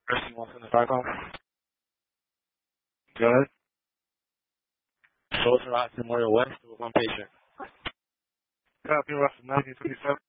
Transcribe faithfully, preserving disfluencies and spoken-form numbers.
Nursing one seventy-five call. Go ahead. Soldier Rock Memorial West with one patient. Copy, Russell nineteen twenty-seven.